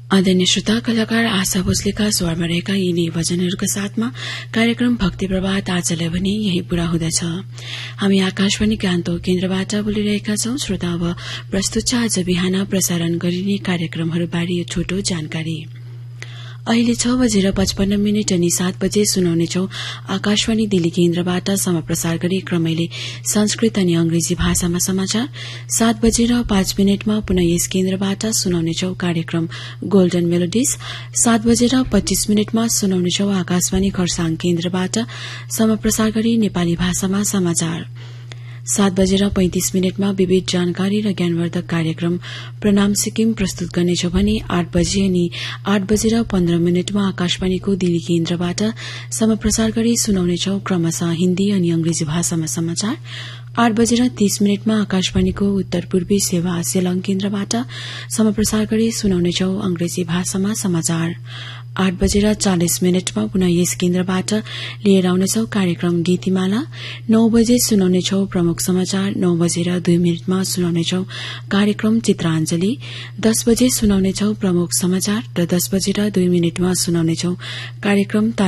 आदरणीय श्रोता, कलाकार आशा भोसलेका स्वरमा रहेका यिनी भजनहरूका साथमा कार्यक्रम भक्ति प्रभात आजलाई भने यही पूरा हुँदछ। हामी आकाशवाणी गान्तोक केन्द्रबाट बोलिरहेका छौं। श्रोता, अब प्रस्तुत छ आज बिहान प्रसारण गरिने कार्यक्रमहरूबारे छोटो जानकारी। अहिले 6:55 अनि 7 बजे सुनाउनेछौ आकाशवाणी दिल्ली केन्द्रबाट समप्रसार गरी क्रमैले संस्कृत अनि अंग्रेजी भाषामा समाचार। 7:05 पुनः यस केन्द्रबाट सुनाउनेछौ कार्यक्रम गोल्डन मेलोडिज। 7:25 सुनाउनेछौ आकाशवाणी खरसाङ केन्द्रबाट समप्रसार गरी नेपाली भाषामा समाचार। 7:35 विविध जानकारी र ज्ञानवर्धक कार्यक्रम प्रणाम सिक्किम प्रस्तुत गर्नेछ भने 8 बजे अनि 8:15 आकाशवाणीको दिल्ली केन्द्रबाट समप्रसार गरी सुनाउनेछौ क्रमशः हिन्दी अनि अंग्रेजी भाषामा समाचार। 8:30 आकाशवाणीको उत्तर पूर्वी सेवा सेलङ केन्द्रबाट समप्रसार गरी सुनाउनेछौ अंग्रेजी भाषामा समाचार। 8:40 पुनः यस केन्द्रबाट लिएर आउनेछौ कार्यक्रम गीतिमाला। 9 बजे सुनाउनेछौ प्रमुख समाचार। 9:02 सुनाउनेछौ कार्यक्रम चित्राञ्जली। 10 बजे सुनाउनेछौ प्रमुख समाचार र 10:02 सुनाउनेछौ कार्यक्रम